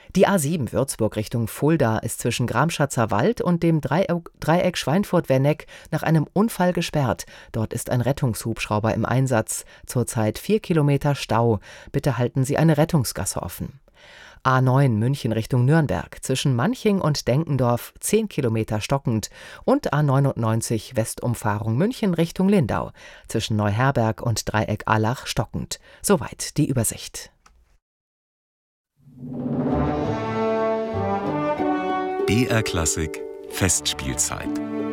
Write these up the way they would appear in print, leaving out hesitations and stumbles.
Die A7 Würzburg Richtung Fulda ist zwischen Gramschatzer Wald und dem Dreieck Schweinfurt-Werneck nach einem Unfall gesperrt. Dort ist ein Rettungshubschrauber im Einsatz. Zurzeit 4 Kilometer Stau. Bitte halten Sie eine Rettungsgasse offen. A9 München Richtung Nürnberg, zwischen Manching und Denkendorf 10 Kilometer stockend und A99 Westumfahrung München Richtung Lindau, zwischen Neuherberg und Dreieck Allach stockend. Soweit die Übersicht. BR Klassik Festspielzeit.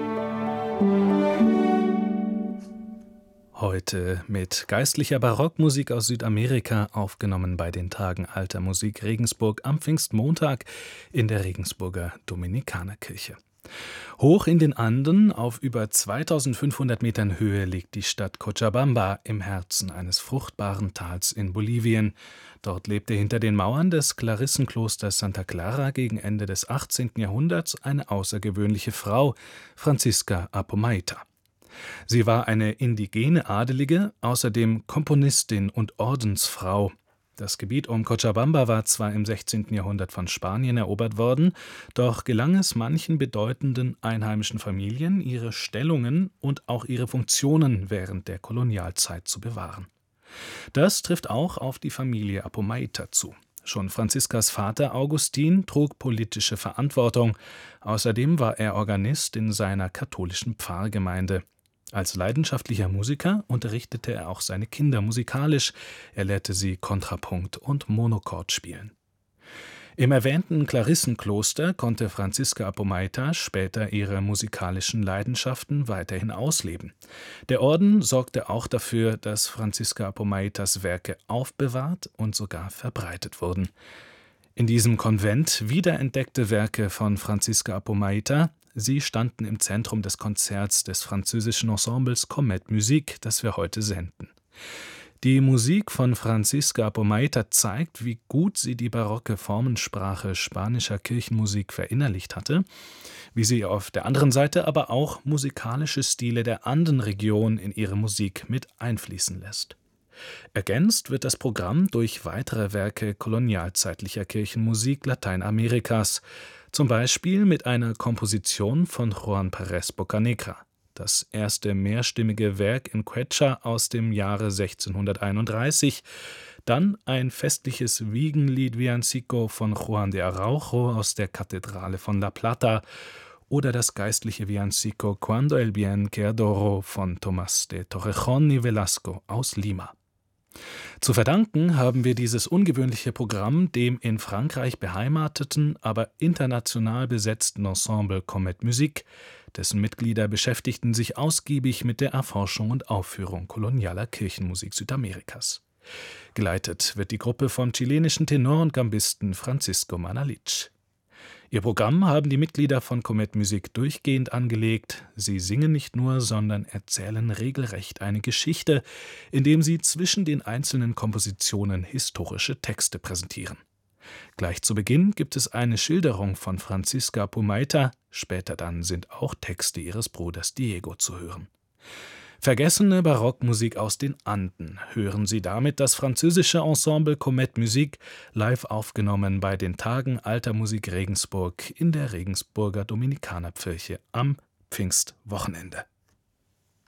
Heute mit geistlicher Barockmusik aus Südamerika, aufgenommen bei den Tagen Alter Musik Regensburg am Pfingstmontag in der Regensburger Dominikanerkirche. Hoch in den Anden, auf über 2500 Metern Höhe, liegt die Stadt Cochabamba im Herzen eines fruchtbaren Tals in Bolivien. Dort lebte hinter den Mauern des Klarissenklosters Santa Clara gegen Ende des 18. Jahrhunderts eine außergewöhnliche Frau, Franziska Apomaita. Sie war eine indigene Adelige, außerdem Komponistin und Ordensfrau. Das Gebiet um Cochabamba war zwar im 16. Jahrhundert von Spanien erobert worden, doch gelang es manchen bedeutenden einheimischen Familien, ihre Stellungen und auch ihre Funktionen während der Kolonialzeit zu bewahren. Das trifft auch auf die Familie Apomaita zu. Schon Franziskas Vater Augustin trug politische Verantwortung. Außerdem war er Organist in seiner katholischen Pfarrgemeinde. Als leidenschaftlicher Musiker unterrichtete er auch seine Kinder musikalisch. Er lehrte sie Kontrapunkt und Monochord spielen. Im erwähnten Klarissenkloster konnte Franziska Apomaita später ihre musikalischen Leidenschaften weiterhin ausleben. Der Orden sorgte auch dafür, dass Franziska Apomaitas Werke aufbewahrt und sogar verbreitet wurden. In diesem Konvent wiederentdeckte Werke von Franziska Apomaita. Sie standen im Zentrum des Konzerts des französischen Ensembles Comète Musique, das wir heute senden. Die Musik von Franziska Apomaita zeigt, wie gut sie die barocke Formensprache spanischer Kirchenmusik verinnerlicht hatte, wie sie auf der anderen Seite aber auch musikalische Stile der Andenregion in ihre Musik mit einfließen lässt. Ergänzt wird das Programm durch weitere Werke kolonialzeitlicher Kirchenmusik Lateinamerikas, zum Beispiel mit einer Komposition von Juan Pérez Bocanegra, das erste mehrstimmige Werk in Quechua aus dem Jahre 1631, dann ein festliches Wiegenlied-Villancico von Juan de Araujo aus der Kathedrale von La Plata oder das geistliche Villancico Cuando el bien que adoro von Tomás de Torrejón y Velasco aus Lima. Zu verdanken haben wir dieses ungewöhnliche Programm dem in Frankreich beheimateten, aber international besetzten Ensemble Comète Musique, dessen Mitglieder beschäftigten sich ausgiebig mit der Erforschung und Aufführung kolonialer Kirchenmusik Südamerikas. Geleitet wird die Gruppe vom chilenischen Tenor und Gambisten Francisco Manalich. Ihr Programm haben die Mitglieder von Comète Musique durchgehend angelegt. Sie singen nicht nur, sondern erzählen regelrecht eine Geschichte, indem sie zwischen den einzelnen Kompositionen historische Texte präsentieren. Gleich zu Beginn gibt es eine Schilderung von Franziska Apomaita, später dann sind auch Texte ihres Bruders Diego zu hören. Vergessene Barockmusik aus den Anden. Hören Sie damit das französische Ensemble Comète Musique live aufgenommen bei den Tagen Alter Musik Regensburg in der Regensburger Dominikanerkirche am Pfingstwochenende.